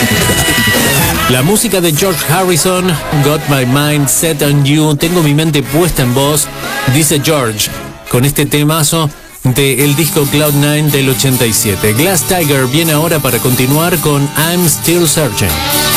La música de George Harrison, Got My Mind Set on You, tengo mi mente puesta en vos, dice George, con este temazo del disco Cloud9 del 87. Glass Tiger viene ahora para continuar con I'm Still Searching.